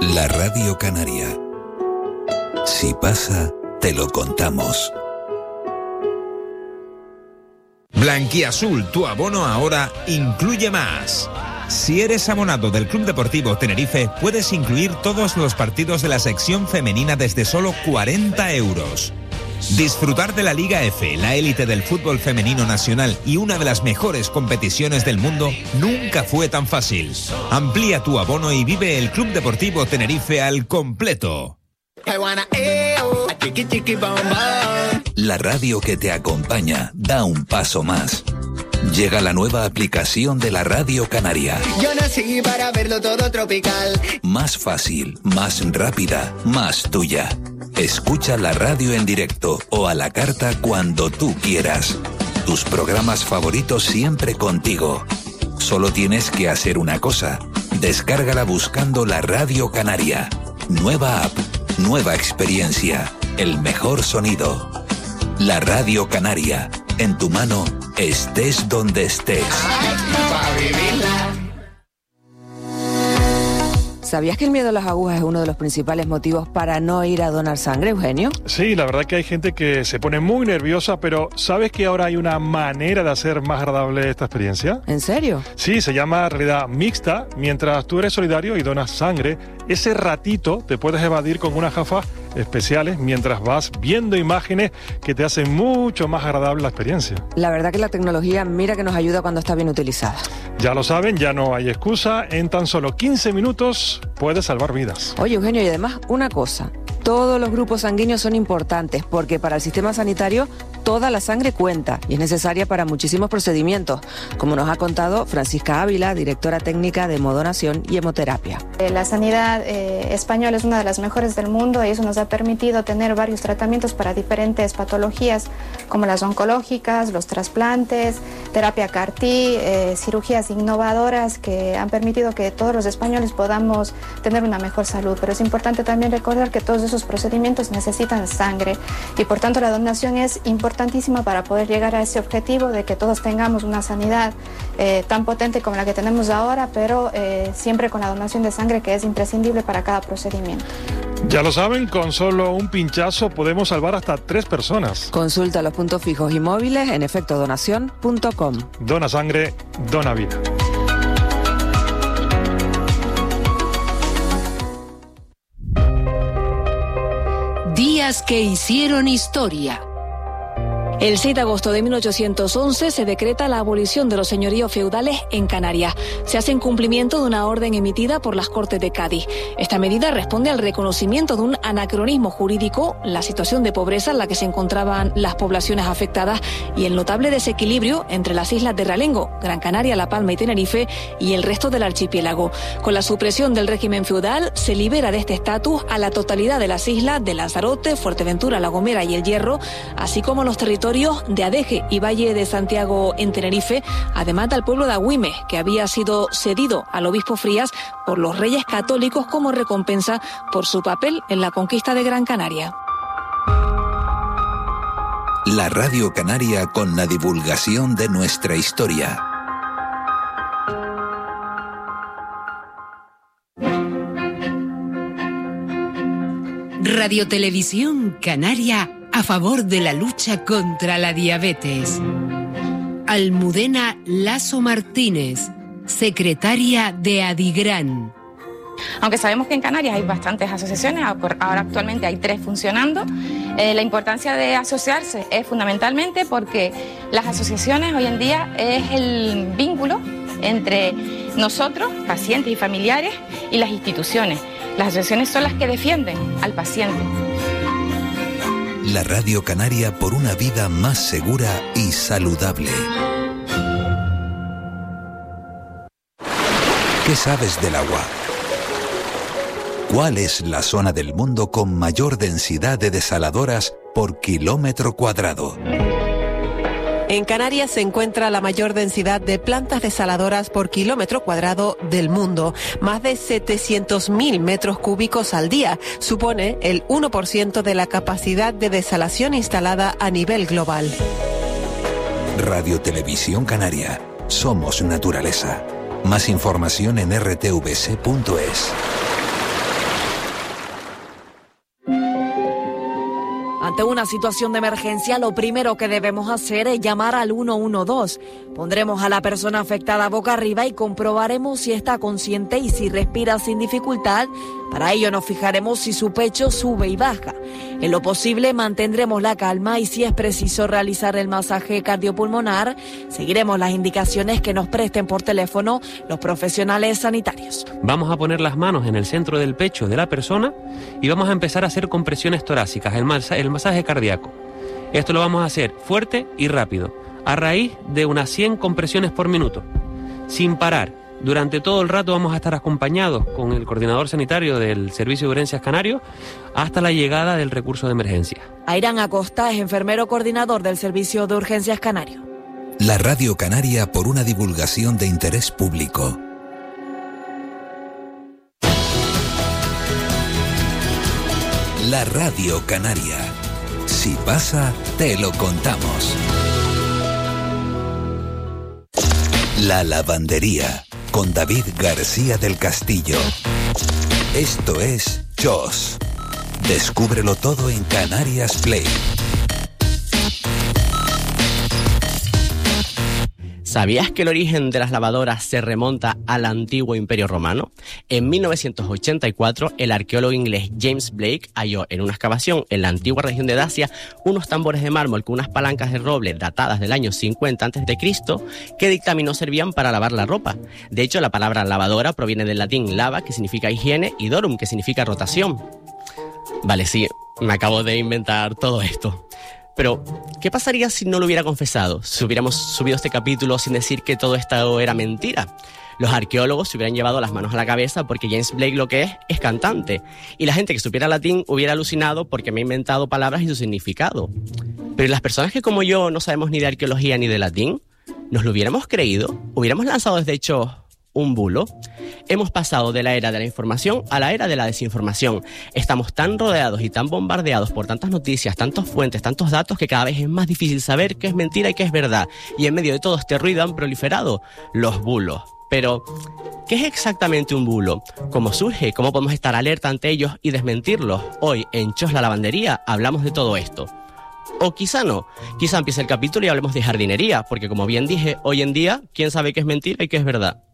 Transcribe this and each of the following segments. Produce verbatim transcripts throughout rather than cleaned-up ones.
La Radio Canaria. Si pasa, te lo contamos. Blanquiazul, tu abono ahora incluye más. Si eres abonado del Club Deportivo Tenerife, puedes incluir todos los partidos de la sección femenina desde solo cuarenta euros. Disfrutar de la Liga F, la élite del fútbol femenino nacional y una de las mejores competiciones del mundo, nunca fue tan fácil. Amplía tu abono y vive el Club Deportivo Tenerife al completo. La radio que te acompaña da un paso más. Llega la nueva aplicación de la Radio Canaria. Yo nací para verlo todo tropical. Más fácil, más rápida, más tuya. Escucha la radio en directo o a la carta cuando tú quieras. Tus programas favoritos siempre contigo. Solo tienes que hacer una cosa. Descárgala buscando la Radio Canaria. Nueva app, nueva experiencia, el mejor sonido. La Radio Canaria, en tu mano, estés donde estés. ¿Sabías que el miedo a las agujas es uno de los principales motivos para no ir a donar sangre, Eugenio? Sí, la verdad que hay gente que se pone muy nerviosa, pero ¿sabes que ahora hay una manera de hacer más agradable esta experiencia? ¿En serio? Sí, se llama realidad mixta. Mientras tú eres solidario y donas sangre, ese ratito te puedes evadir con unas gafas especiales mientras vas viendo imágenes que te hacen mucho más agradable la experiencia. La verdad que la tecnología, mira que nos ayuda cuando está bien utilizada. Ya lo saben, ya no hay excusa. En tan solo quince minutos puedes salvar vidas. Oye, Eugenio, y además una cosa. Todos los grupos sanguíneos son importantes porque para el sistema sanitario toda la sangre cuenta y es necesaria para muchísimos procedimientos, como nos ha contado Francisca Ávila, directora técnica de Hemodonación y Hemoterapia. La sanidad eh, española es una de las mejores del mundo y eso nos ha permitido tener varios tratamientos para diferentes patologías como las oncológicas, los trasplantes, terapia C A R T, eh, cirugías innovadoras que han permitido que todos los españoles podamos tener una mejor salud. Pero es importante también recordar que todos esos procedimientos necesitan sangre y por tanto la donación es importantísima para poder llegar a ese objetivo de que todos tengamos una sanidad eh, tan potente como la que tenemos ahora, pero eh, siempre con la donación de sangre que es imprescindible para cada procedimiento. Ya lo saben, con solo un pinchazo podemos salvar hasta tres personas. Consulta los puntos fijos y móviles en efecto donación punto com. Dona sangre, dona vida. Días que hicieron historia. El seis de agosto de mil ochocientos once se decreta la abolición de los señoríos feudales en Canarias. Se hace en cumplimiento de una orden emitida por las Cortes de Cádiz. Esta medida responde al reconocimiento de un anacronismo jurídico, la situación de pobreza en la que se encontraban las poblaciones afectadas y el notable desequilibrio entre las islas de Realengo, Gran Canaria, La Palma y Tenerife y el resto del archipiélago. Con la supresión del régimen feudal se libera de este estatus a la totalidad de las islas de Lanzarote, Fuerteventura, La Gomera y El Hierro, así como los territorios de Adeje y Valle de Santiago en Tenerife, además del pueblo de Agüime, que había sido cedido al obispo Frías por los reyes católicos como recompensa por su papel en la conquista de Gran Canaria. La Radio Canaria con la divulgación de nuestra historia. Radio Televisión Canaria a favor de la lucha contra la diabetes. Almudena Lasso Martínez, secretaria de Adigran. Aunque sabemos que en Canarias hay bastantes asociaciones, ahora actualmente hay tres funcionando, eh, la importancia de asociarse es fundamentalmente porque las asociaciones hoy en día es el vínculo entre nosotros, pacientes y familiares, y las instituciones. Las asociaciones son las que defienden al paciente. La Radio Canaria por una vida más segura y saludable. ¿Qué sabes del agua? ¿Cuál es la zona del mundo con mayor densidad de desaladoras por kilómetro cuadrado? En Canarias se encuentra la mayor densidad de plantas desaladoras por kilómetro cuadrado del mundo, más de setecientos mil metros cúbicos al día. Supone el uno por ciento de la capacidad de desalación instalada a nivel global. Radio Televisión Canaria. Somos naturaleza. Más información en r t v c punto es. Ante una situación de emergencia, lo primero que debemos hacer es llamar al uno uno dos. Pondremos a la persona afectada boca arriba y comprobaremos si está consciente y si respira sin dificultad. Para ello nos fijaremos si su pecho sube y baja. En lo posible mantendremos la calma y si es preciso realizar el masaje cardiopulmonar, seguiremos las indicaciones que nos presten por teléfono los profesionales sanitarios. Vamos a poner las manos en el centro del pecho de la persona y vamos a empezar a hacer compresiones torácicas, el masaje, el masaje cardíaco. Esto lo vamos a hacer fuerte y rápido, a raíz de unas cien compresiones por minuto, sin parar. Durante todo el rato vamos a estar acompañados con el coordinador sanitario del Servicio de Urgencias Canario hasta la llegada del recurso de emergencia. Airán Acosta es enfermero coordinador del Servicio de Urgencias Canario. La Radio Canaria por una divulgación de interés público. La Radio Canaria. Si pasa, te lo contamos. La lavandería. Con David García del Castillo. Esto es C H O S. Descúbrelo todo en Canarias Play. ¿Sabías que el origen de las lavadoras se remonta al antiguo Imperio Romano? En mil novecientos ochenta y cuatro, el arqueólogo inglés James Blake halló en una excavación en la antigua región de Dacia unos tambores de mármol con unas palancas de roble datadas del año cincuenta antes de Cristo que dictaminó servían para lavar la ropa. De hecho, la palabra lavadora proviene del latín lava, que significa higiene, y dorum, que significa rotación. Vale, sí, me acabo de inventar todo esto. Pero, ¿qué pasaría si no lo hubiera confesado? Si hubiéramos subido este capítulo sin decir que todo esto era mentira. Los arqueólogos se hubieran llevado las manos a la cabeza porque James Blake lo que es, es cantante. Y la gente que supiera latín hubiera alucinado porque me he inventado palabras y su significado. Pero las personas que como yo no sabemos ni de arqueología ni de latín, ¿nos lo hubiéramos creído? ¿Hubiéramos lanzado desde hecho un bulo? Hemos pasado de la era de la información a la era de la desinformación. Estamos tan rodeados y tan bombardeados por tantas noticias, tantas fuentes, tantos datos que cada vez es más difícil saber qué es mentira y qué es verdad. Y en medio de todo este ruido han proliferado los bulos. Pero, ¿qué es exactamente un bulo? ¿Cómo surge? ¿Cómo podemos estar alerta ante ellos y desmentirlos? Hoy en C H O S La Lavandería hablamos de todo esto. O quizá no, quizá empiece el capítulo y hablemos de jardinería, porque como bien dije, hoy en día, ¿quién sabe qué es mentira y qué es verdad?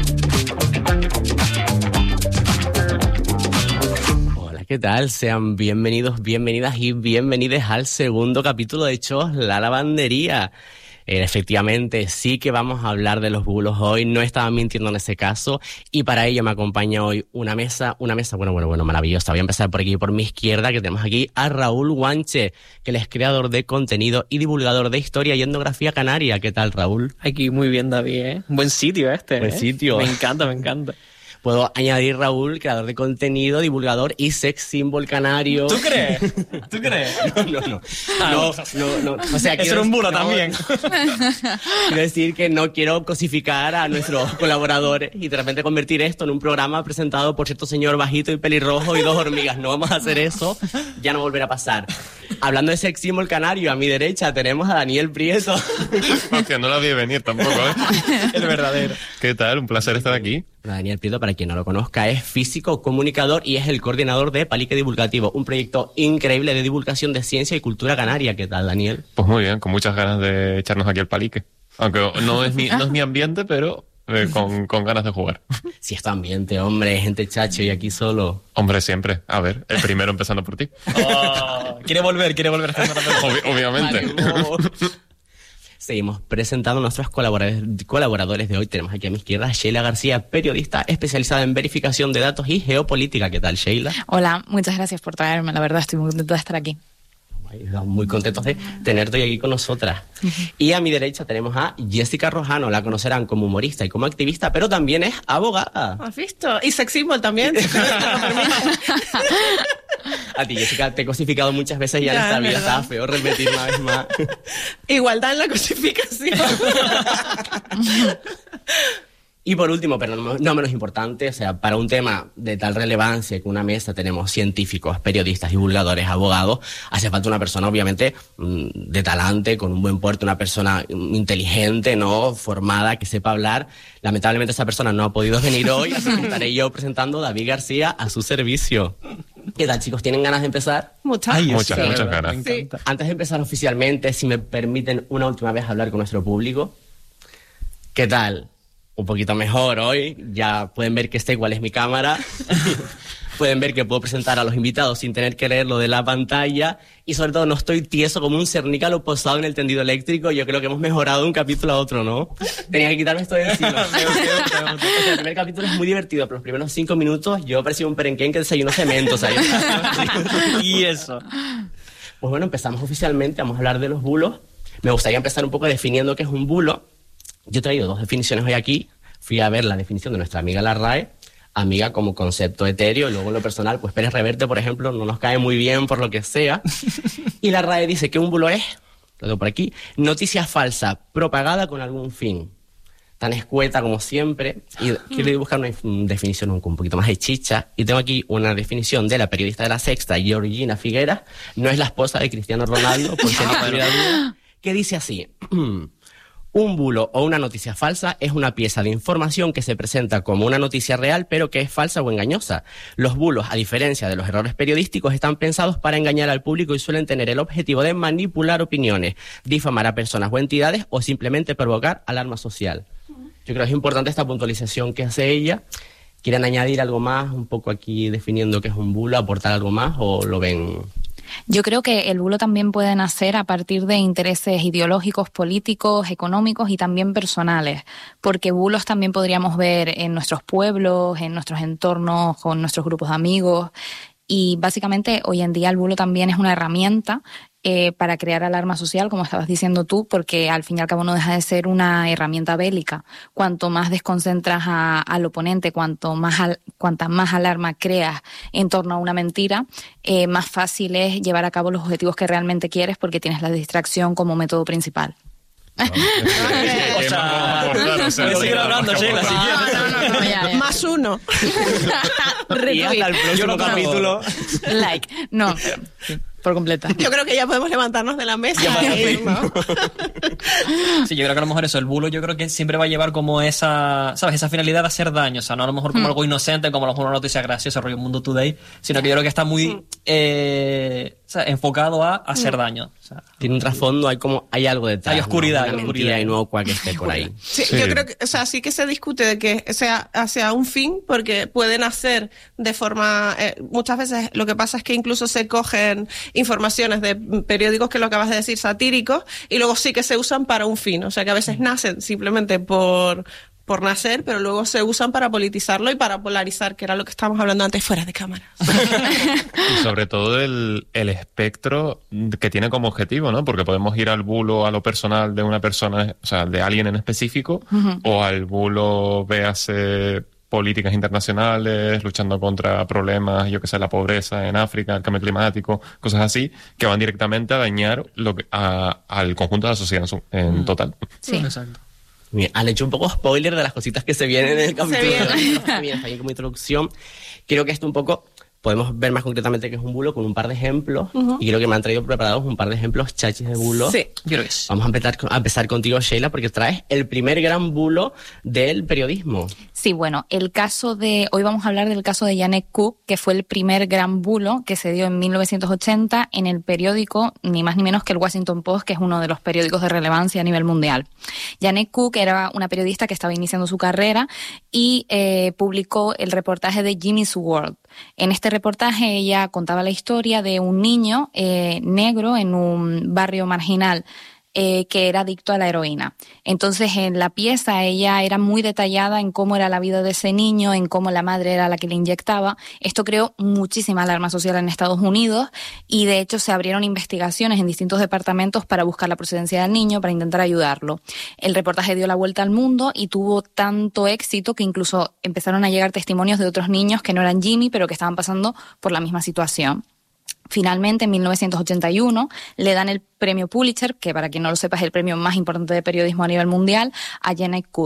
Hola, ¿qué tal? Sean bienvenidos, bienvenidas y bienvenides al segundo capítulo de C H O S La Lavandería. Eh, efectivamente, sí que vamos a hablar de los bulos hoy, no estaba mintiendo en ese caso, y para ello me acompaña hoy una mesa, una mesa, bueno, bueno, bueno, maravillosa. Voy a empezar por aquí, por mi izquierda, que tenemos aquí a Raúl Guanche, que él es creador de contenido y divulgador de historia y etnografía canaria. ¿Qué tal, Raúl? Aquí muy bien, David, ¿eh? Buen sitio este, Buen ¿eh? sito. Me encanta, me encanta. Puedo añadir, Raúl, creador de contenido, divulgador y sex symbol canario. ¿Tú crees? ¿Tú crees? No, no, no. Ah, no, no, no. O sea, eso era un bulo no, también. Quiero decir que no quiero cosificar a nuestros colaboradores y de repente convertir esto en un programa presentado por cierto señor bajito y pelirrojo y dos hormigas. No vamos a hacer eso, ya no volverá a pasar. Hablando de sex symbol canario, a mi derecha tenemos a Daniel Prieto. Hostia, no la vi venir tampoco, ¿eh? El verdadero. ¿Qué tal? Un placer estar aquí. Daniel Prieto, para quien no lo conozca, es físico, comunicador y es el coordinador de Palique Divulgativo, un proyecto increíble de divulgación de ciencia y cultura canaria. ¿Qué tal, Daniel? Pues muy bien, con muchas ganas de echarnos aquí el palique. Aunque no es mi, no es mi ambiente, pero eh, con, con ganas de jugar. Si es tu ambiente, hombre, gente chacho y aquí solo. Hombre, siempre. A ver, el primero empezando por ti. Oh, quiere volver, quiere volver. Obvi- obviamente. Vale, seguimos presentando a nuestros colaboradores, colaboradores de hoy. Tenemos aquí a mi izquierda a Sheila García, periodista especializada en verificación de datos y geopolítica. ¿Qué tal, Sheila? Hola, muchas gracias por traerme. La verdad, estoy muy contenta de estar aquí. Muy contentos de tenerte hoy aquí con nosotras. Uh-huh. Y a mi derecha tenemos a Jessica Rojano. La conocerán como humorista y como activista, pero también es abogada. ¿Has visto? Y sex symbol también. A ti, Jessica, te he cosificado muchas veces ya, ya en esta vida. Estaba feo repetir una vez más. Igualdad en la cosificación. Y por último, pero no, no menos importante, o sea, para un tema de tal relevancia que una mesa tenemos científicos, periodistas, divulgadores, abogados, hace falta una persona obviamente de talante, con un buen puerto, una persona inteligente, ¿no? Formada, que sepa hablar. Lamentablemente esa persona no ha podido venir hoy, así que estaré yo presentando a David García a su servicio. ¿Qué tal, chicos? ¿Tienen ganas de empezar? Muchas. Ay, muchas, sí, muchas ganas. Sí. Antes de empezar oficialmente, si me permiten una última vez hablar con nuestro público. ¿Qué tal? Un poquito mejor hoy. Ya pueden ver que esta igual es mi cámara. Pueden ver que puedo presentar a los invitados sin tener que leer lo de la pantalla. Y sobre todo no estoy tieso como un cernícalo posado en el tendido eléctrico. Yo creo que hemos mejorado de un capítulo a otro, ¿no? Tenía que quitarme esto de encima. O sea, el primer capítulo es muy divertido, pero los primeros cinco minutos yo parecía un perenquén que desayunó cemento. O sea, yo... Y eso. Pues bueno, empezamos oficialmente. Vamos a hablar de los bulos. Me gustaría empezar un poco definiendo qué es un bulo. Yo he traído dos definiciones hoy aquí. Fui a ver la definición de nuestra amiga la R A E. Amiga como concepto etéreo, y luego en lo personal, pues Pérez Reverte, por ejemplo, no nos cae muy bien por lo que sea. Y la R A E dice que un bulo es, lo tengo por aquí, noticia falsa propagada con algún fin. Tan escueta como siempre. Y quiero buscar una definición un poquito más de chicha. Y tengo aquí una definición de la periodista de La Sexta, Georgina Figueras. No es la esposa de Cristiano Ronaldo, por si no tuviera duda, que dice así... Un bulo o una noticia falsa es una pieza de información que se presenta como una noticia real, pero que es falsa o engañosa. Los bulos, a diferencia de los errores periodísticos, están pensados para engañar al público y suelen tener el objetivo de manipular opiniones, difamar a personas o entidades o simplemente provocar alarma social. Yo creo que es importante esta puntualización que hace ella. ¿Quieren añadir algo más, un poco aquí definiendo qué es un bulo, aportar algo más o lo ven...? Yo creo que el bulo también puede nacer a partir de intereses ideológicos, políticos, económicos y también personales, porque bulos también podríamos ver en nuestros pueblos, en nuestros entornos, con nuestros grupos de amigos, y básicamente hoy en día el bulo también es una herramienta eh, para crear alarma social, como estabas diciendo tú, porque al fin y al cabo no deja de ser una herramienta bélica. Cuanto más desconcentras a, al oponente, cuanto más al, cuanta más alarma creas en torno a una mentira, eh, más fácil es llevar a cabo los objetivos que realmente quieres porque tienes la distracción como método principal. O sea, puedes seguir hablando, Sheila, si quieres. No, no, no, ya, ya. Más uno. Y hasta el próximo capítulo. Like. No, por completa. Yo creo que ya podemos levantarnos de la mesa. Sí, yo creo que a lo mejor eso, el bulo, yo creo que siempre va a llevar como esa, ¿sabes? Esa finalidad de hacer daño. O sea, no a lo mejor como mm. algo inocente, como a lo mejor una noticia graciosa, rollo Mundo Today, sino que yo creo que está muy mm. eh, o sea, enfocado a hacer mm. daño. O sea, tiene un trasfondo, hay como, hay algo detrás. Hay oscuridad, ¿no? Una hay oscuridad. Mentira inocua que esté por ahí. Sí, sí, yo creo que, o sea, sí que se discute de que sea hacia un fin, porque pueden hacer de forma, eh, muchas veces lo que pasa es que incluso se cogen informaciones de periódicos que lo acabas de decir, satíricos, y luego sí que se usan para un fin, o sea que a veces nacen simplemente por por nacer, pero luego se usan para politizarlo y para polarizar, que era lo que estábamos hablando antes fuera de cámara. Y sobre todo el, el espectro que tiene como objetivo, ¿no? Porque podemos ir al bulo a lo personal de una persona, o sea, de alguien en específico, uh-huh. o al bulo, véase, políticas internacionales, luchando contra problemas, yo que sé, la pobreza en África, el cambio climático, cosas así, que van directamente a dañar lo que, a, al conjunto de la sociedad en, su, en uh-huh. total. Sí, exacto. Bien, han hecho un poco spoiler de las cositas que se vienen en el capítulo. Está bien, está bien como introducción. Creo que esto un poco podemos ver más concretamente qué es un bulo con un par de ejemplos. Uh-huh. Y creo que me han traído preparados un par de ejemplos chachis de bulo. Sí, yo creo que sí. Vamos a empezar, a empezar contigo, Sheila, porque traes el primer gran bulo del periodismo. Sí, bueno, el caso de... Hoy vamos a hablar del caso de Janet Cook, que fue el primer gran bulo que se dio en mil novecientos ochenta en el periódico, ni más ni menos que el Washington Post, que es uno de los periódicos de relevancia a nivel mundial. Janet Cook era una periodista que estaba iniciando su carrera y eh, publicó el reportaje de Jimmy's World. En este reportaje ella contaba la historia de un niño eh, negro en un barrio marginal eh, que era adicto a la heroína. Entonces en la pieza ella era muy detallada en cómo era la vida de ese niño, en cómo la madre era la que le inyectaba. Esto creó muchísima alarma social en Estados Unidos y de hecho se abrieron investigaciones en distintos departamentos para buscar la procedencia del niño, para intentar ayudarlo. El reportaje dio la vuelta al mundo y tuvo tanto éxito que incluso empezaron a llegar testimonios de otros niños que no eran Jimmy, pero que estaban pasando por la misma situación. Finalmente, en mil novecientos ochenta y uno, le dan el premio Pulitzer, que para quien no lo sepa es el premio más importante de periodismo a nivel mundial, a Janet Cook.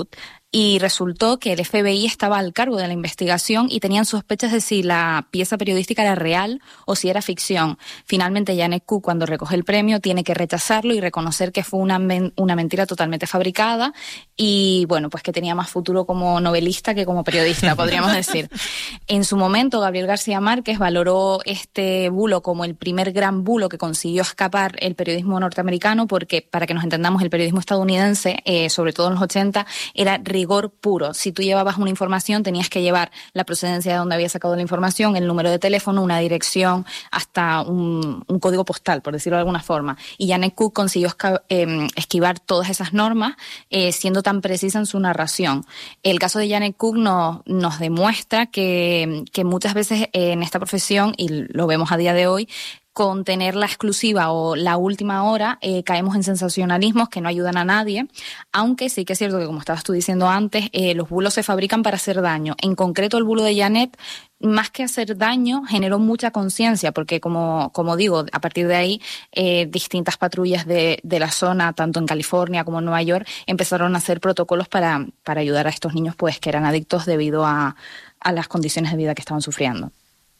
y resultó que el F B I estaba al cargo de la investigación y tenían sospechas de si la pieza periodística era real o si era ficción. Finalmente, Janet Cook, cuando recoge el premio, tiene que rechazarlo y reconocer que fue una, men- una mentira totalmente fabricada y, bueno, pues que tenía más futuro como novelista que como periodista, podríamos decir. En su momento, Gabriel García Márquez valoró este bulo como el primer gran bulo que consiguió escapar el periodismo norteamericano, porque, para que nos entendamos, el periodismo estadounidense, eh, sobre todo en los ochenta, era rigor puro. Si tú llevabas una información, tenías que llevar la procedencia de donde había sacado la información, el número de teléfono, una dirección, hasta un, un código postal, por decirlo de alguna forma. Y Janet Cook consiguió esca- eh, esquivar todas esas normas, eh, siendo tan precisa en su narración. El caso de Janet Cook nos, nos demuestra que, que muchas veces en esta profesión, y lo vemos a día de hoy, con tener la exclusiva o la última hora, eh, caemos en sensacionalismos que no ayudan a nadie, aunque sí que es cierto que, como estabas tú diciendo antes, eh, los bulos se fabrican para hacer daño. En concreto, el bulo de Janet, más que hacer daño, generó mucha conciencia, porque como, como digo, a partir de ahí, eh, distintas patrullas de, de la zona, tanto en California como en Nueva York, empezaron a hacer protocolos para, para ayudar a estos niños pues que eran adictos debido a, a las condiciones de vida que estaban sufriendo.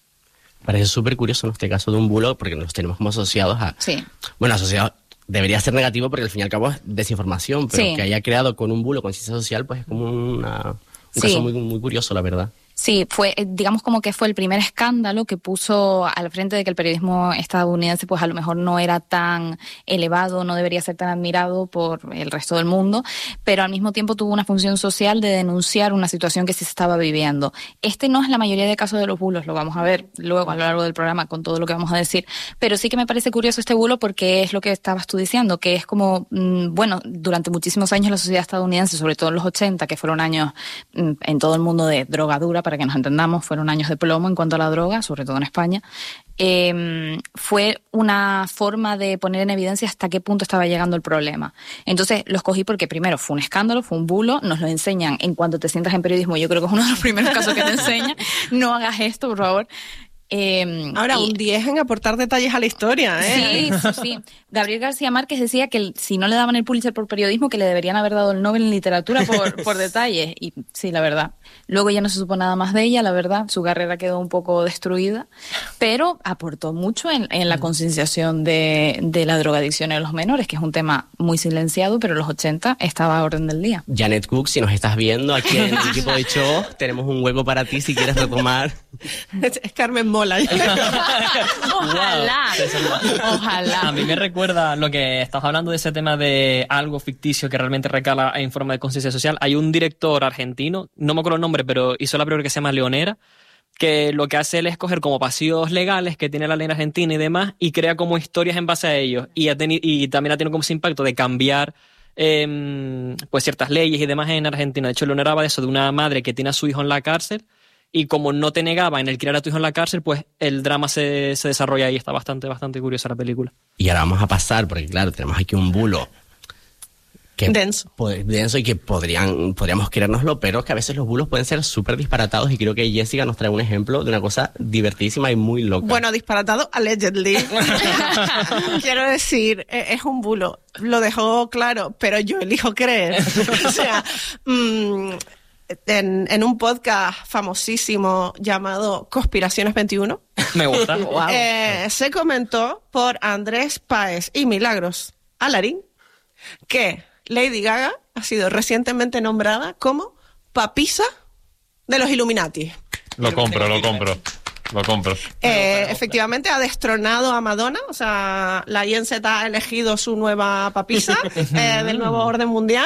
Parece súper curioso en este caso de un bulo, porque nos tenemos como asociados a... Sí. Bueno, asociados... Debería ser negativo porque al fin y al cabo es desinformación, pero Sí. que haya creado con un bulo conciencia social, pues es como una, un Sí. caso muy, muy curioso, la verdad. Sí, fue, digamos como que fue el primer escándalo que puso al frente de que el periodismo estadounidense pues a lo mejor no era tan elevado, no debería ser tan admirado por el resto del mundo, pero al mismo tiempo tuvo una función social de denunciar una situación que sí se estaba viviendo. Este no es la mayoría de casos de los bulos, lo vamos a ver luego a lo largo del programa con todo lo que vamos a decir, pero sí que me parece curioso este bulo porque es lo que estabas tú diciendo, que es como, mmm, bueno, durante muchísimos años la sociedad estadounidense, sobre todo en los ochenta, que fueron años mmm, en todo el mundo de drogadura, para que nos entendamos, fueron años de plomo en cuanto a la droga, sobre todo en España, eh, fue una forma de poner en evidencia hasta qué punto estaba llegando el problema. Entonces lo escogí porque primero fue un escándalo, fue un bulo, nos lo enseñan en cuanto te sientas en periodismo, yo creo que es uno de los primeros casos que te enseñan, no hagas esto, por favor. Eh, Ahora, y, un diez en aportar detalles a la historia, ¿eh? Sí, sí, sí. Gabriel García Márquez decía que el, si no le daban el Pulitzer por periodismo, que le deberían haber dado el Nobel en literatura por, por detalles. Y sí, la verdad. Luego ya no se supo nada más de ella, la verdad. Su carrera quedó un poco destruida, pero aportó mucho en, en la concienciación de, de la drogadicción en los menores, que es un tema muy silenciado, pero en los ochenta estaba a orden del día. Janet Cook, si nos estás viendo aquí en el equipo de show, tenemos un hueco para ti si quieres retomar. Es, es Carmen Mola. Ojalá, wow. ojalá. A mí me recuerda lo que estás hablando de ese tema de algo ficticio que realmente recala en forma de conciencia social. Hay un director argentino, no me acuerdo el nombre, pero hizo la película que se llama Leonera, que lo que hace él es coger como pasillos legales que tiene la ley argentina y demás y crea como historias en base a ellos. Y, ha tenido, y también ha tenido como ese impacto de cambiar eh, pues ciertas leyes y demás en Argentina. De hecho, Leonera va de eso, de una madre que tiene a su hijo en la cárcel. Y como no te negaba en el criar a tu hijo en la cárcel, pues el drama se, se desarrolla ahí. Está bastante, bastante curiosa la película. Y ahora vamos a pasar, porque claro, tenemos aquí un bulo que denso. denso y que podrían, podríamos querérnoslo, pero que a veces los bulos pueden ser súper disparatados y creo que Jessica nos trae un ejemplo de una cosa divertidísima y muy loca. Bueno, disparatado allegedly. Quiero decir, es un bulo. Lo dejó claro, pero yo elijo creer. O sea... Mmm, En, en un podcast famosísimo llamado Conspiraciones veintiuno. Me gusta. Wow. Eh, se comentó por Andrés Páez y Milagros Alarín que Lady Gaga ha sido recientemente nombrada como papisa de los Illuminati. Lo compro, lo compro. Lo compro. Eh, efectivamente ha destronado a Madonna, o sea, la I N Z ha elegido su nueva papisa eh, del nuevo orden mundial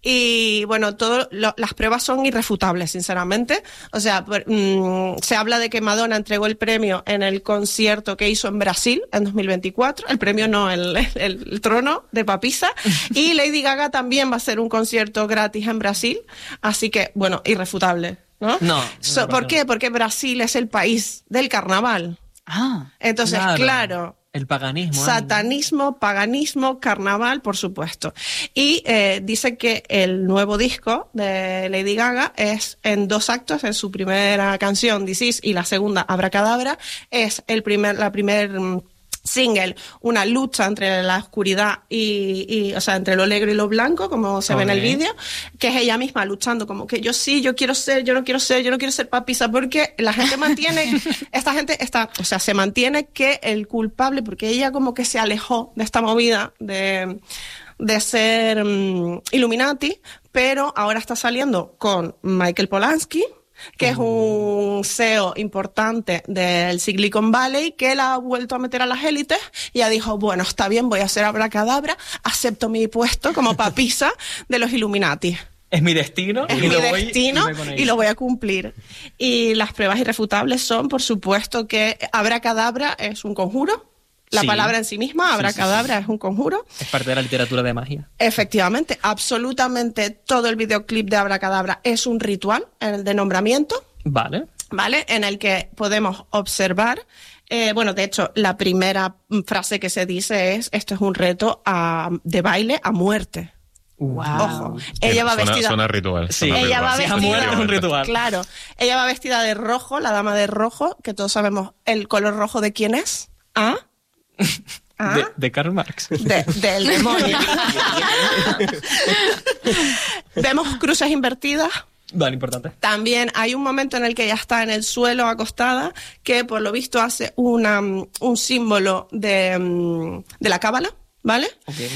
y bueno, todo lo, las pruebas son irrefutables, sinceramente. O sea, mmm, se habla de que Madonna entregó el premio en el concierto que hizo en Brasil en dos mil veinticuatro, el premio no, el, el, el trono de papisa, y Lady Gaga también va a hacer un concierto gratis en Brasil, así que bueno, irrefutable. ¿No? No, so, no, ¿Por no. qué? Porque Brasil es el país del carnaval. Ah, Entonces, claro. claro, El paganismo. satanismo, paganismo, carnaval, por supuesto. Y eh, dice que el nuevo disco de Lady Gaga es en dos actos, en su primera canción, This Is, y la segunda, Abracadabra, es el primer, la primer... single, una lucha entre la oscuridad y, y, o sea, entre lo negro y lo blanco, como se okay. ve en el vídeo, que es ella misma luchando como que yo sí, yo quiero ser, yo no quiero ser, yo no quiero ser papisa, porque la gente mantiene, esta gente está, o sea, se mantiene que el culpable, porque ella como que se alejó de esta movida de, de ser um, Illuminati, pero ahora está saliendo con Michael Polanski, que es un C E O importante del Silicon Valley, que la ha vuelto a meter a las élites y ha dicho, bueno, está bien, voy a hacer abracadabra, acepto mi puesto como papisa de los Illuminati. Es mi destino. Es y mi lo voy, destino y, y lo voy a cumplir. Y las pruebas irrefutables son, por supuesto, que abracadabra es un conjuro. La sí. palabra en sí misma, abracadabra, sí, sí, sí. es un conjuro. Es parte de la literatura de magia. Efectivamente, absolutamente todo el videoclip de Abracadabra es un ritual, el de nombramiento. Vale. Vale, en el que podemos observar, eh, bueno, de hecho, la primera frase que se dice es, esto es un reto a, de baile a muerte. Wow. Ojo, ella va suena, vestida. Suena ritual. Sí, suena ella ritual. va vestida. Si muerte es un ritual. Claro, ella va vestida de rojo, la dama de rojo, que todos sabemos el color rojo de quién es. ¿Ah? ¿Ah? De, de Karl Marx. De, del demonio. Vemos cruces invertidas. Vale, importante. También hay un momento en el que ella está en el suelo acostada, que por lo visto hace una, un símbolo de, de la cábala, ¿vale? Okay.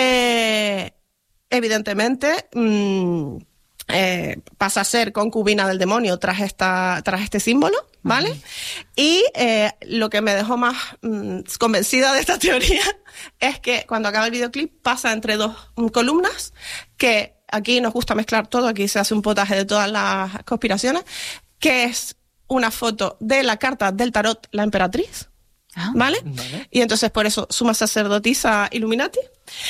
Eh, evidentemente... Mmm, Eh, pasa a ser concubina del demonio tras esta tras este símbolo, ¿vale? Uh-huh. Y eh, lo que me dejó más mmm, convencida de esta teoría es que cuando acaba el videoclip pasa entre dos um, columnas, que aquí nos gusta mezclar todo, aquí se hace un potaje de todas las conspiraciones, que es una foto de la carta del tarot, la emperatriz, uh-huh. ¿vale? Vale. Y entonces por eso suma sacerdotisa Illuminati.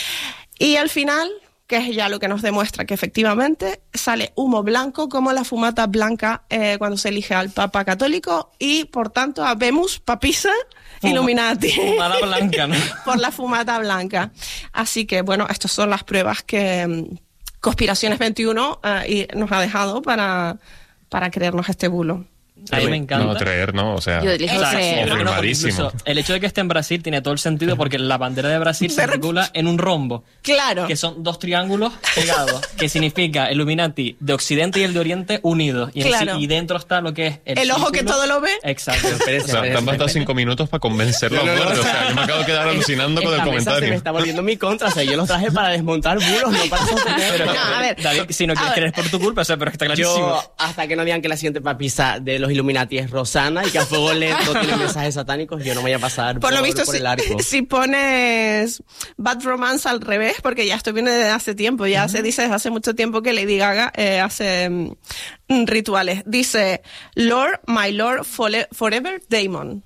Y al final, que es ya lo que nos demuestra que efectivamente sale humo blanco como la fumata blanca eh, cuando se elige al Papa Católico y, por tanto, habemos papisa Fuma, Illuminati. Fumata blanca, ¿no? Por la fumata blanca. Así que, bueno, estas son las pruebas que um, Conspiraciones veintiuno uh, y nos ha dejado para, para creernos este bulo. A mí me encanta. No, creer, ¿no? O sea, yo elijo creer. confirmadísimo. El hecho de que esté en Brasil tiene todo el sentido porque la bandera de Brasil se articula en un rombo. Claro. Que son dos triángulos pegados, que significa Illuminati de Occidente y el de Oriente unidos. Y, claro. sí, y dentro está lo que es el, el ojo que todo lo ve. Exacto. O sea, te han bastado cinco minutos para convencerlo. No, no, no, o sea, yo me acabo de quedar alucinando con el comentario. Se me está volviendo mi contra. O sea, yo los traje para desmontar bulos, no para sostener. Pero, no, a ver, David, si no quieres creer por tu culpa, o sea, pero está clarísimo. Yo, hasta que no digan que la siguiente papisa de los Illuminati es Rosana y que a fuego lento tiene mensajes satánicos, yo no voy a pasar por, por, lo visto, por si, el arco. Si pones Bad Romance al revés, porque ya esto viene desde hace tiempo, ya uh-huh. se dice desde hace mucho tiempo que Lady Gaga eh, hace um, rituales. Dice, Lord, my Lord, fole- forever Damon.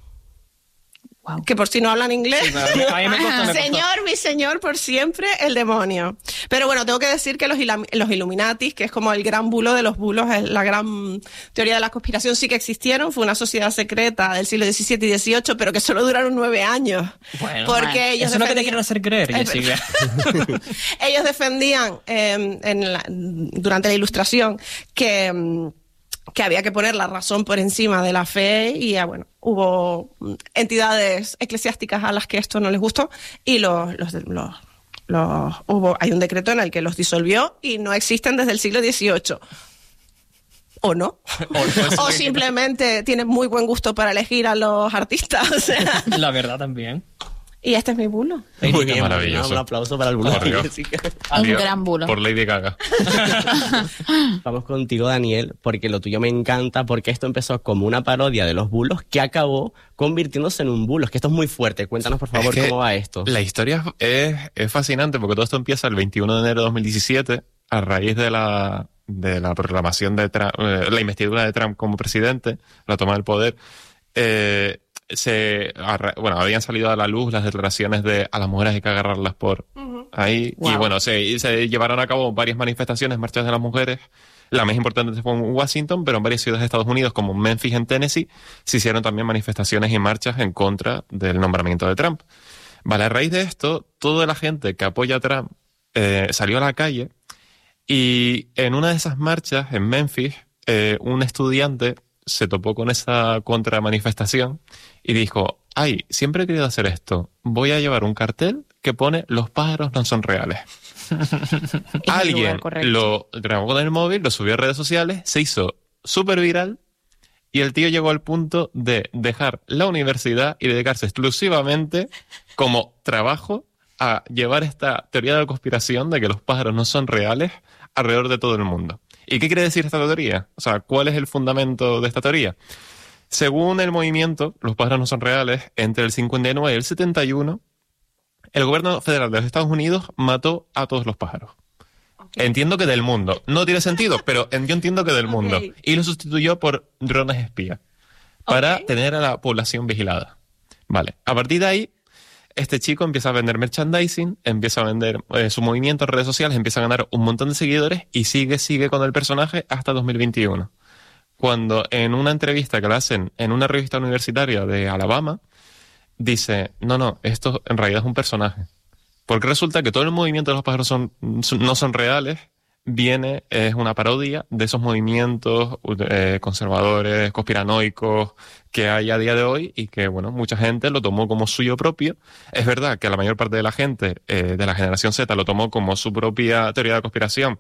Wow. Que por si no hablan inglés. Sí, a mí me costó, me señor, mi señor, por siempre, el demonio. Pero bueno, tengo que decir que los, ilam- los Illuminatis, que es como el gran bulo de los bulos, es la gran teoría de la conspiración, sí que existieron. Fue una sociedad secreta del siglo diecisiete y dieciocho, pero que solo duraron nueve años. Bueno, porque bueno, ellos eso es lo que te quieren hacer creer, Jessica. Ellos defendían eh, en la, durante la Ilustración que... que había que poner la razón por encima de la fe y ya, bueno, hubo entidades eclesiásticas a las que esto no les gustó y los, los, los, los hubo hay un decreto en el que los disolvió y no existen desde el siglo dieciocho. ¿O no? O, o simplemente tienen muy buen gusto para elegir a los artistas. O sea. La verdad también. Y este es mi bulo. Muy bien, maravilloso. Un aplauso para el bulo. Un gran bulo. Por Lady Gaga. Vamos contigo, Daniel, porque lo tuyo me encanta, porque esto empezó como una parodia de los bulos que acabó convirtiéndose en un bulo. Es que esto es muy fuerte. Cuéntanos, por favor, es que cómo va esto. La historia es, es fascinante porque todo esto empieza el veintiuno de enero de dos mil diecisiete a raíz de la, de la proclamación de Trump, eh, la investidura de Trump como presidente, la toma del poder. Eh, se bueno habían salido a la luz las declaraciones de a las mujeres hay que agarrarlas por uh-huh. ahí wow. y bueno se, se llevaron a cabo varias manifestaciones, marchas de las mujeres. La más importante fue en Washington, pero en varias ciudades de Estados Unidos como Memphis en Tennessee se hicieron también manifestaciones y marchas en contra del nombramiento de Trump. Vale, a raíz de esto toda la gente que apoya a Trump eh, salió a la calle y en una de esas marchas en Memphis eh, un estudiante se topó con esa contramanifestación y dijo, ay, siempre he querido hacer esto, voy a llevar un cartel que pone los pájaros no son reales. Alguien lo grabó con el móvil, lo subió a redes sociales, se hizo súper viral y el tío llegó al punto de dejar la universidad y dedicarse exclusivamente como trabajo a llevar esta teoría de la conspiración de que los pájaros no son reales alrededor de todo el mundo. ¿Y qué quiere decir esta teoría? O sea, ¿cuál es el fundamento de esta teoría? Según el movimiento, los pájaros no son reales, entre el cincuenta y nueve y el setenta y uno, el gobierno federal de los Estados Unidos mató a todos los pájaros. Okay. Entiendo que del mundo. No tiene sentido, pero yo entiendo que del okay. mundo. Y lo sustituyó por drones espía para okay. tener a la población vigilada. Vale. A partir de ahí, este chico empieza a vender merchandising, empieza a vender eh, su movimiento en redes sociales, empieza a ganar un montón de seguidores y sigue, sigue con el personaje hasta dos mil veintiuno. Cuando en una entrevista que le hacen en una revista universitaria de Alabama, dice, no, no, esto en realidad es un personaje. Porque resulta que todo el movimiento de los pájaros son, no son reales, viene, es una parodia de esos movimientos eh, conservadores, conspiranoicos que hay a día de hoy y que, bueno, mucha gente lo tomó como suyo propio. Es verdad que la mayor parte de la gente eh, de la generación Z lo tomó como su propia teoría de conspiración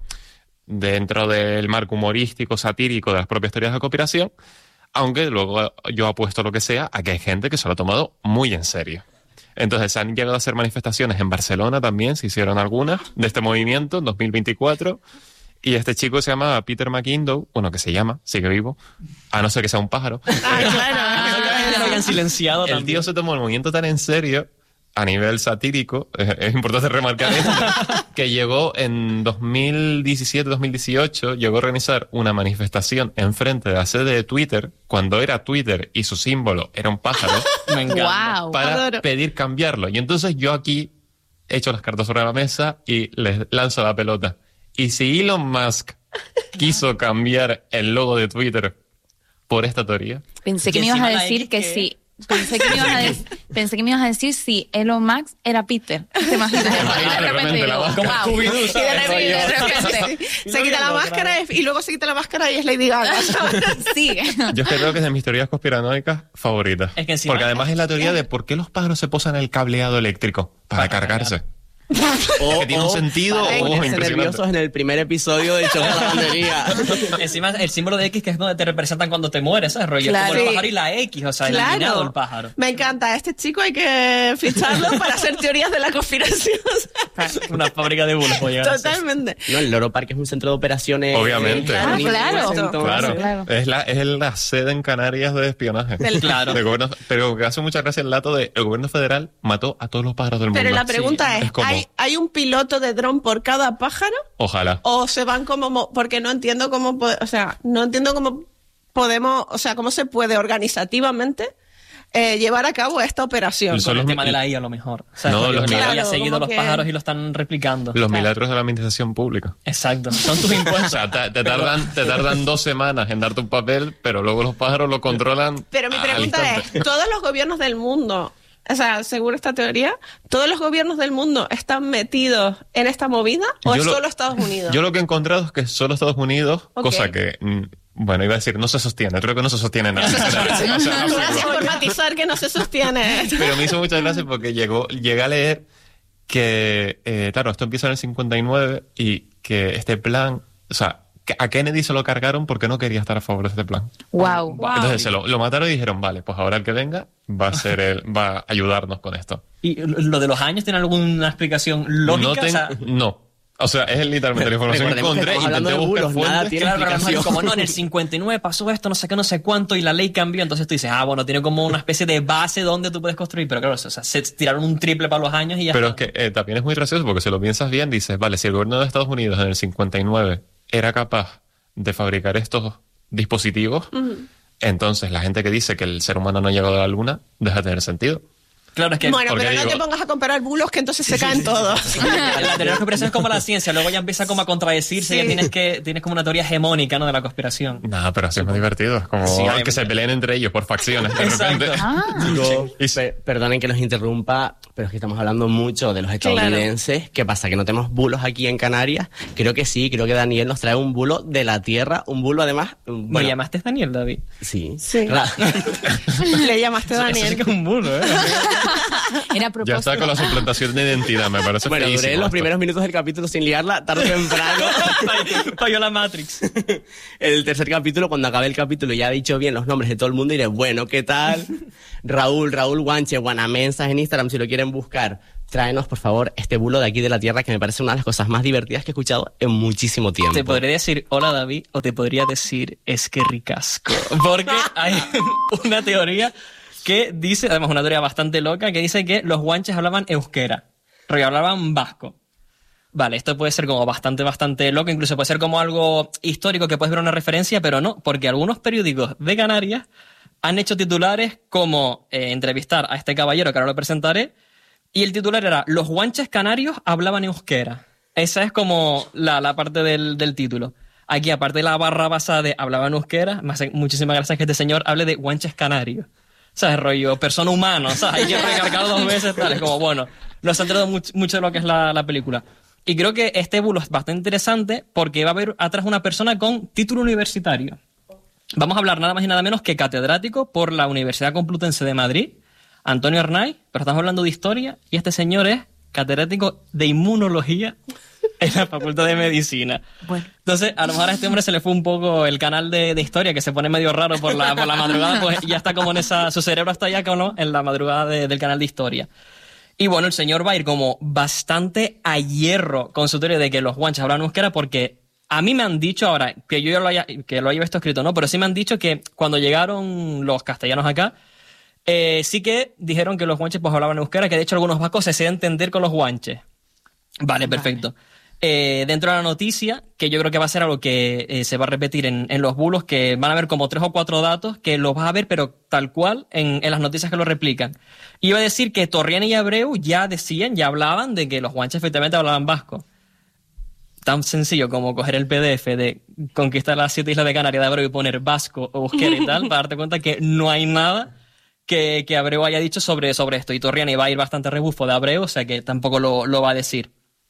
dentro del marco humorístico, satírico de las propias teorías de conspiración, aunque luego yo apuesto lo que sea a que hay gente que se lo ha tomado muy en serio. Entonces han llegado a hacer manifestaciones en Barcelona también, se hicieron algunas, de este movimiento en dos mil veinticuatro, y este chico se llama Peter McIndoe, bueno, que se llama, sigue vivo, a no ser que sea un pájaro. Ah, claro. Lo hayan silenciado El también. tío se tomó el movimiento tan en serio, a nivel satírico, es, es importante remarcar esto, que llegó en dos mil diecisiete dos mil dieciocho, llegó a organizar una manifestación enfrente de la sede de Twitter, cuando era Twitter y su símbolo era un pájaro, Me encanta. Wow. para Adoro. pedir cambiarlo. Y entonces yo aquí echo las cartas sobre la mesa y les lanzo la pelota. Y si Elon Musk quiso cambiar el logo de Twitter por esta teoría, Pensé que Y me ibas a encima la decir X que que- sí. Pensé que, me ibas a de- pensé que me ibas a decir si Elon Musk era Peter. ¿Te imaginas? imaginas de repente la voz como wow. Scooby-Doo, Y de ¿sabes? repente, de Rollo. repente Y se no quita la viendo, máscara claro. y luego se quita la máscara y es Lady Gaga. Sí. yo es que creo que es de mis teorías conspiranoicas favoritas. Es que encima- Porque además es la teoría de por qué los pájaros se posan el cableado eléctrico para, Para cargarse. O, que tiene un o sentido para oh, ponerse impresionante. nerviosos en el primer episodio del show de la lavandería. Encima el símbolo de X que es donde te representan cuando te mueres, ¿sabes? Rollo, Claro. como el Sí. pájaro y la X, o sea, Claro. eliminado el pájaro. Me encanta. Este chico hay que ficharlo para hacer teorías de la conspiración. Una fábrica de bulos podría ser. Totalmente. No, el Loro Park es un centro de operaciones. Obviamente. eh, Ah, ni- claro. entonces- Claro, Claro. Es, la, es la sede en Canarias de espionaje. Del- Claro. De gobierno, pero que hace mucha gracia el dato de el gobierno federal mató a todos los pájaros del Pero mundo. la pregunta Sí. es, Es como- ¿hay, ¿hay un piloto de dron por cada pájaro? Ojalá. ¿O se van como... mo- Porque no entiendo cómo... po- O sea, no entiendo cómo podemos... O sea, cómo se puede organizativamente eh, llevar a cabo esta operación. Son Con el los- tema de la I A a lo mejor. O sea, No, rollo, los que milagros. había seguido Claro, los como que- pájaros y lo están replicando. Los Claro. milagros de la administración pública. Exacto. Son tus O impuestos. sea, te, te tardan, te tardan dos semanas en darte un papel, pero luego los pájaros lo controlan. Pero mi al pregunta instante. es, ¿todos los gobiernos del mundo, o sea, según esta teoría, todos los gobiernos del mundo están metidos en esta movida o Yo es lo- solo Estados Unidos? Yo lo que he encontrado es que solo Estados Unidos, Ok. cosa que, mm, bueno, iba a decir, no se sostiene, creo que no se sostiene nada. O sea, Gracias por matizar que no se sostiene. pero me hizo mucha gracia porque llegó, llegué a leer que, eh, claro, esto empieza en el cincuenta y nueve y que este plan, o sea, que a Kennedy se lo cargaron porque no quería estar a favor de este plan. Wow. Entonces se lo, lo mataron y dijeron, vale, pues ahora el que venga va a ser el, va a ayudarnos con esto. ¿Y lo de los años tiene alguna explicación lógica? No, O sea, tengo- no. O sea, es literalmente la información que Recordemos que encontré, estamos hablando intenté de buscar bulos, nada fuentes. tiene claro, pero a lo mejor explicación. como no, en el cincuenta y nueve pasó esto, no sé qué, no sé cuánto, y la ley cambió, entonces tú dices, ah, bueno, tiene como una especie de base donde tú puedes construir, pero claro, o sea, se tiraron un triple para los años y ya Pero es está. que eh, también es muy gracioso porque si lo piensas bien, dices, vale, si el gobierno de Estados Unidos en el cincuenta y nueve era capaz de fabricar estos dispositivos, entonces la gente que dice que el ser humano no ha llegado a la luna deja de tener sentido. Claro, es que... Bueno, porque pero no digo- te pongas a comparar bulos que entonces se caen todos. La teoría de la conspiración es como la ciencia, luego ya empieza como a contradecirse, Sí. ya tienes que tienes como una teoría hegemónica, ¿no?, de la conspiración. No, pero así es más divertido. Es como Sí, que obviamente. se peleen entre ellos por facciones de Exacto. repente. Chicos, pe- perdonen que los interrumpa, pero es que estamos hablando mucho de los estadounidenses. ¿Qué pasa? ¿Que no tenemos bulos aquí en Canarias? Creo que sí, creo que Daniel nos trae un bulo de la Tierra, un bulo además... ¿Me Bueno, llamaste Daniel, David? sí. Sí. Ra- Le llamaste Eso sí Daniel. que es un bulo, ¿eh? Era a Ya propósito. está con la suplantación de identidad, me parece Bueno, feísimo duré los esto. primeros minutos del capítulo sin liarla, tarde o temprano. Falló la Matrix. El tercer capítulo, cuando acabe el capítulo, ya he dicho bien los nombres de todo el mundo y diré, bueno, ¿qué tal? Raúl, Raúl Guanche, Guanamensas en Instagram, si lo quieren buscar. Tráenos, por favor, este bulo de aquí de la Tierra, que me parece una de las cosas más divertidas que he escuchado en muchísimo tiempo. Te podría decir hola David o te podría decir es que ricasco. Porque hay una teoría que dice, además una teoría bastante loca, que dice que los guanches hablaban euskera, rollo, hablaban vasco. Vale, esto puede ser como bastante, bastante loco, incluso puede ser como algo histórico que puedes ver una referencia, pero no, porque algunos periódicos de Canarias han hecho titulares como eh, entrevistar a este caballero que ahora lo presentaré, y el titular era los guanches canarios hablaban euskera. Esa es como la, la parte del, del título. Aquí, aparte de la barra basada de hablaban euskera, me hace muchísimas gracias que este señor hable de guanches canarios. ¿Sabes? Rollo, persona humana, ¿sabes? Hay que recargar dos veces, tal. Es como, bueno, nos ha enterado mucho, mucho de lo que es la, la película. Y creo que este bulo es bastante interesante porque va a haber atrás una persona con título universitario. Vamos a hablar nada más y nada menos que catedrático por la Universidad Complutense de Madrid, Antonio Arnaiz, pero estamos hablando de historia y este señor es catedrático de inmunología en la Facultad de Medicina. Bueno. Entonces, a lo mejor a este hombre se le fue un poco el canal de, de historia, que se pone medio raro por la, por la madrugada, pues ya está como en esa, su cerebro está ya como en la madrugada de- del canal de historia. Y bueno, el señor va a ir como bastante a hierro con su teoría de que los guanches hablan euskera, porque a mí me han dicho ahora, que yo ya lo haya, que lo haya visto escrito, ¿no? Pero sí me han dicho que cuando llegaron los castellanos acá, eh, sí que dijeron que los guanches pues hablaban euskera, que de hecho algunos vascos se hacían entender con los guanches. Vale, perfecto. Eh, dentro de la noticia, que yo creo que va a ser algo que eh, se va a repetir en, en los bulos, que van a haber como tres o cuatro datos que los vas a ver, pero tal cual en, en las noticias que lo replican. Iba a decir que Torriani y Abreu ya decían, ya hablaban de que los guanches efectivamente hablaban vasco. Tan sencillo como coger el P D F de conquistar las siete islas de Canarias de Abreu y poner vasco o euskera y tal, para darte cuenta que no hay nada que, que Abreu haya dicho sobre, sobre esto. Y Torriani va a ir bastante rebufo de Abreu, o sea que tampoco lo, lo va a decir.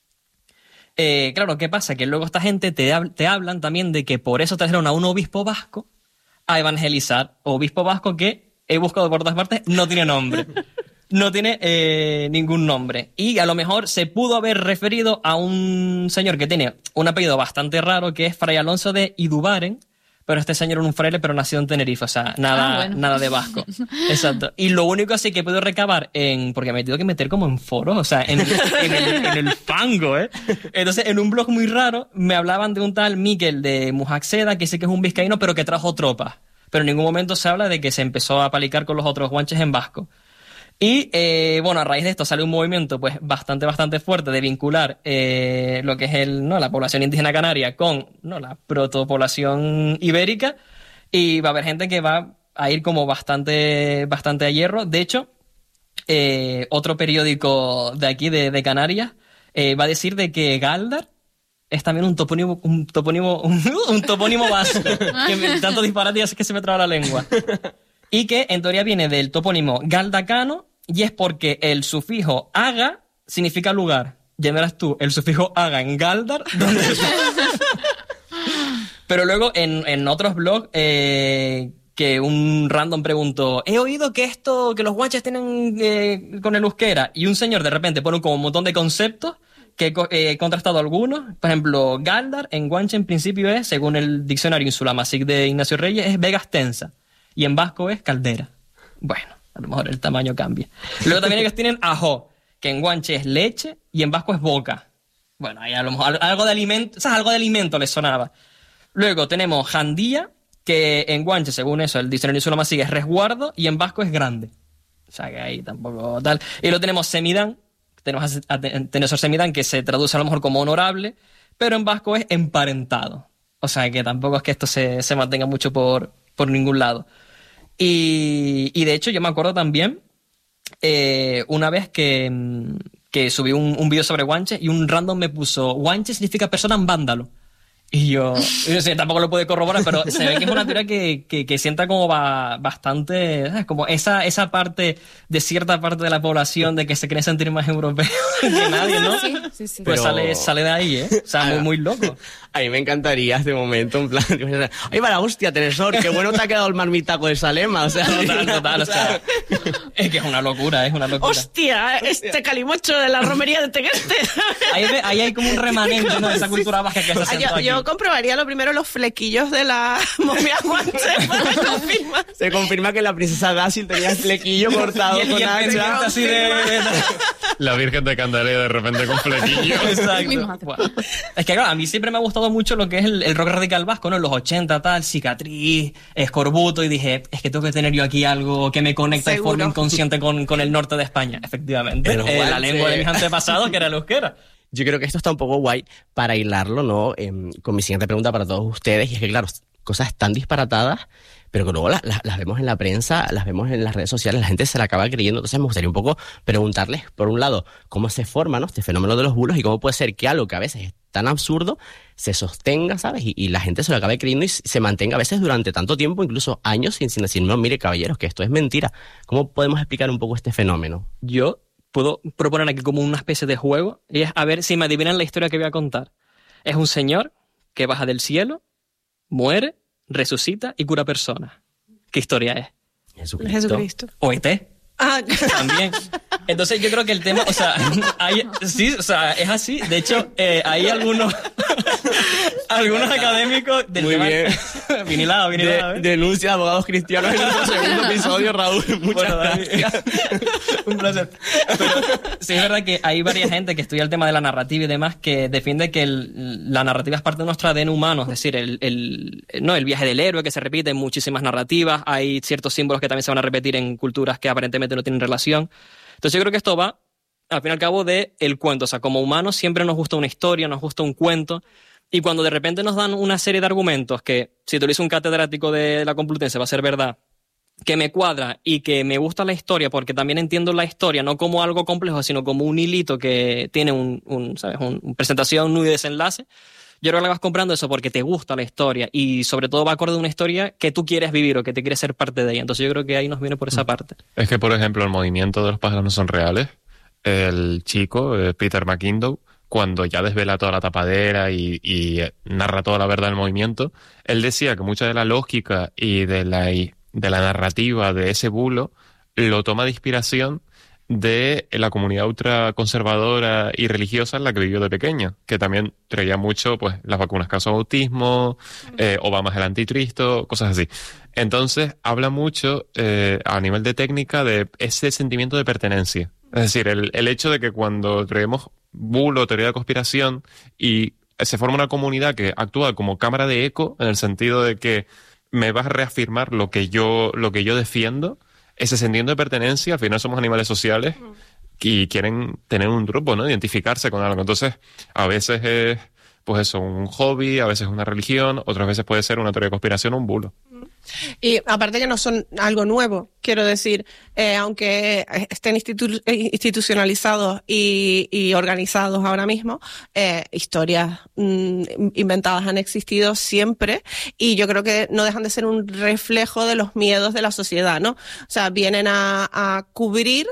Eh, claro, ¿qué pasa? Que luego esta gente te, hab- te hablan también de que por eso trajeron a un obispo vasco a evangelizar. Obispo vasco que he buscado por todas partes, no tiene nombre. No tiene eh, ningún nombre. Y a lo mejor se pudo haber referido a un señor que tiene un apellido bastante raro, que es Fray Alonso de Idubaren, pero este señor era un fraile, pero nacido en Tenerife, o sea, nada, Ah, bueno. nada de vasco. Exacto. Y lo único así que he podido recabar en... Porque me he tenido que meter como en foros, o sea, en, en, el, en el fango, ¿eh? Entonces, en un blog muy raro, me hablaban de un tal Miquel de Mujaxeda, que sé que es un vizcaíno, pero que trajo tropas. Pero en ningún momento se habla de que se empezó a palicar con los otros guanches en vasco. Y, eh, bueno, a raíz de esto sale un movimiento pues bastante, bastante fuerte de vincular eh, lo que es el, ¿no? la población indígena canaria con, ¿no? la protopoblación ibérica, y va a haber gente que va a ir como bastante, bastante a hierro. De hecho, eh, otro periódico de aquí, de, de Canarias, eh, va a decir de que Galdar es también un topónimo, un topónimo, un, un topónimo vasco, que me, tanto disparate y hace que se me traba la lengua. Y que en teoría viene del topónimo galdacano, y es porque el sufijo aga significa lugar. Ya verás tú, el sufijo aga en Galdar, ¿dónde está? Pero luego en, en otros blogs, eh, que un random preguntó, he oído que esto, que los guanches tienen eh, con el euskera, y un señor de repente pone como un montón de conceptos que he co- he contrastado algunos. Por ejemplo, Galdar en guanche en principio es, según el diccionario Insulamasic de Ignacio Reyes, es vega extensa, y en vasco es caldera. Bueno, a lo mejor el tamaño cambia. Luego también ellos tienen ajo, que en guanche es leche y en vasco es boca. Bueno, ahí a lo mejor algo de alimento, o sea, algo de alimento les sonaba. Luego tenemos jandía, que en guanche, según eso, el diccionario Insulamasic es resguardo y en vasco es grande. O sea, que ahí tampoco tal. Y luego tenemos semidán, tenemos a, a, Tenesor semidán, que se traduce a lo mejor como honorable, pero en vasco es emparentado. O sea, que tampoco es que esto se, se mantenga mucho por, por ningún lado. Y, y de hecho yo me acuerdo también eh, una vez que, que subí un, un vídeo sobre guanche y un random me puso guanche significa persona en vándalo. Y yo, yo sé, tampoco lo puedo corroborar, pero se ve que es una teoría que, que, que sienta como va, bastante, ¿sabes? Como esa, esa parte de cierta parte de la población de que se quiere sentir más europeo que nadie, ¿no? Sí, sí, sí. Pues Pero- sale, sale de ahí, ¿eh? O sea, muy, muy loco. A mí me encantaría este momento, en plan, ¡ay, va la hostia, Teresor! ¡Qué bueno te ha quedado el marmitaco de Salema! O sea, Total, total, o sea, es que es una locura, es una locura. ¡Hostia! Este calimocho de la romería de Tegueste. Ahí, ve- ahí hay como un remanente, ¿no? De esa cultura vasca que se Ah, asentó yo, aquí. yo comprobaría lo primero los flequillos de la momia guanche para confirmar. se confirma que la princesa Dácil tenía el flequillo cortado Y el- y con el hacha. pendiente así de- de- La Virgen de Candelaria de repente con flequillo. Exacto. Bueno, es que claro, a mí siempre me ha gustado mucho lo que es el, el rock radical vasco, ¿no? En los ochenta, tal, Cicatriz, Escorbuto, y dije, es que tengo que tener yo aquí algo que me conecta de Seguro. forma inconsciente con, con el norte de España. Efectivamente. El Eh, la guanche. lengua de mis antepasados, que era el euskera. Yo creo que esto está un poco guay para hilarlo, ¿no? Em, con mi siguiente pregunta para todos ustedes, y es que, claro, cosas tan disparatadas, pero que luego la- la- las vemos en la prensa, las vemos en las redes sociales, la gente se la acaba creyendo. Entonces me gustaría un poco preguntarles, por un lado, cómo se forma, ¿no?, este fenómeno de los bulos y cómo puede ser que algo que a veces es tan absurdo se sostenga, ¿sabes? Y, y la gente se lo acabe creyendo y se mantenga a veces durante tanto tiempo, incluso años, sin, sin decir, no, mire, caballeros, que esto es mentira. ¿Cómo podemos explicar un poco este fenómeno? Yo puedo proponer aquí como una especie de juego, y es a ver si me adivinan la historia que voy a contar. Es un señor que baja del cielo, muere, resucita y cura personas. ¿Qué historia es? Jesucristo. Jesucristo. O E T. Ah, También. Entonces yo creo que el tema, o sea, hay, sí, o sea, es así. De hecho, eh, hay algunos algunos académicos del Muy tema- bien. vinilado, vinilado, De- ¿eh? denuncia de abogados cristianos en nuestro segundo episodio, Raúl. Muchas Bueno, Dani, gracias. un placer. Pero sí es verdad que hay varias gente que estudia el tema de la narrativa y demás que defiende que el- la narrativa es parte de nuestro A D N humano, es decir, el, el, no, el viaje del héroe que se repite en muchísimas narrativas, hay ciertos símbolos que también se van a repetir en culturas que aparentemente no tienen relación. Entonces yo creo que esto va, al fin y al cabo, de el cuento. O sea, como humanos siempre nos gusta una historia, nos gusta un cuento. Y cuando de repente nos dan una serie de argumentos que, si te lo dice un catedrático de la Complutense, va a ser verdad, que me cuadra y que me gusta la historia, porque también entiendo la historia no como algo complejo, sino como un hilito que tiene un, un ¿sabes? Un, un presentación, nudo y desenlace. Yo creo que vas comprando eso porque te gusta la historia y sobre todo va acorde a una historia que tú quieres vivir o que te quieres ser parte de ella. Entonces yo creo que ahí nos viene por esa parte. Es que, por ejemplo, el movimiento de los pájaros no son reales. El chico, eh, Peter McIndoe, cuando ya desvela toda la tapadera y, y eh, narra toda la verdad del movimiento, él decía que mucha de la lógica y de la, y de la narrativa de ese bulo lo toma de inspiración de la comunidad ultraconservadora y religiosa en la que vivió de pequeño, que también traía mucho pues las vacunas caso autismo, eh, Obama es el anticristo, cosas así. Entonces habla mucho eh, a nivel de técnica de ese sentimiento de pertenencia. Es decir, el, el hecho de que cuando creemos bulo, teoría de conspiración, y se forma una comunidad que actúa como cámara de eco, en el sentido de que me vas a reafirmar lo que yo, lo que yo defiendo, ese sentimiento de pertenencia, al final somos animales sociales y quieren tener un grupo, ¿no? Identificarse con algo. Entonces, a veces es, pues eso, un hobby, a veces una religión, otras veces puede ser una teoría de conspiración o un bulo. Y aparte que no son algo nuevo, quiero decir, eh, aunque estén institu- institucionalizados y, y organizados ahora mismo, eh, historias mm, inventadas han existido siempre y yo creo que no dejan de ser un reflejo de los miedos de la sociedad, ¿no? O sea, vienen a, a cubrir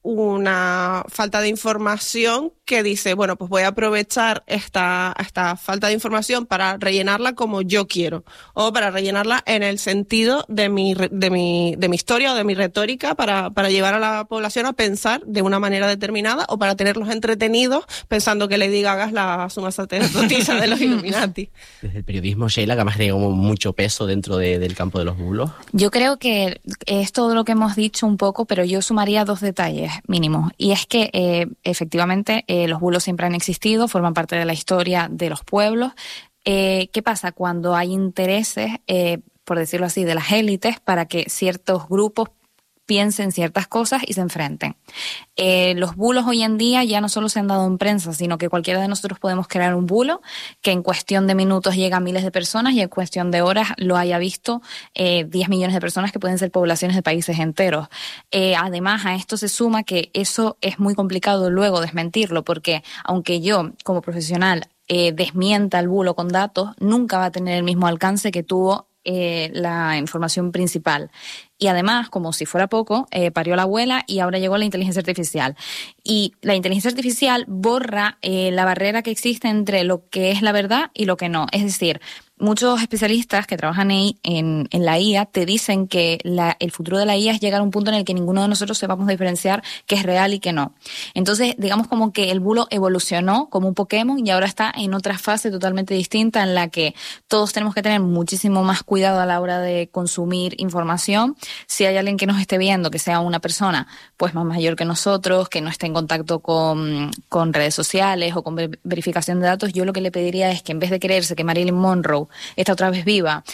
una falta de información que dice, bueno, pues voy a aprovechar esta, esta falta de información para rellenarla como yo quiero o para rellenarla en el sentido de mi, de mi, de mi historia o de mi retórica para, para llevar a la población a pensar de una manera determinada o para tenerlos entretenidos pensando que Lady Gaga es la suma sacerdotisa de los Illuminati. Desde el periodismo, Sheila, que además tiene como mucho peso dentro de- del campo de los bulos. Yo creo que es todo lo que hemos dicho un poco, pero yo sumaría dos detalles mínimos. Y es que eh, efectivamente eh, los bulos siempre han existido, forman parte de la historia de los pueblos. Eh, ¿Qué pasa cuando hay intereses, eh, por decirlo así, de las élites para que ciertos grupos piensen ciertas cosas y se enfrenten. Eh, los bulos hoy en día ya no solo se han dado en prensa, sino que cualquiera de nosotros podemos crear un bulo que en cuestión de minutos llega a miles de personas y en cuestión de horas lo haya visto eh, diez millones de personas, que pueden ser poblaciones de países enteros. Eh, además, a esto se suma que eso es muy complicado luego desmentirlo, porque aunque yo como profesional eh, desmienta el bulo con datos, nunca va a tener el mismo alcance que tuvo eh, la información principal. Y además, como si fuera poco, eh, parió la abuela y ahora llegó la inteligencia artificial. Y la inteligencia artificial borra eh, la barrera que existe entre lo que es la verdad y lo que no. Es decir, muchos especialistas que trabajan en, en, en la I A te dicen que la, el futuro de la I A es llegar a un punto en el que ninguno de nosotros sepamos diferenciar qué es real y qué no. Entonces, digamos como que el bulo evolucionó como un Pokémon y ahora está en otra fase totalmente distinta en la que todos tenemos que tener muchísimo más cuidado a la hora de consumir información. Si hay alguien que nos esté viendo, que sea una persona pues más mayor que nosotros, que no esté en contacto con, con redes sociales o con verificación de datos, yo lo que le pediría es que en vez de creerse que Marilyn Monroe está otra vez viva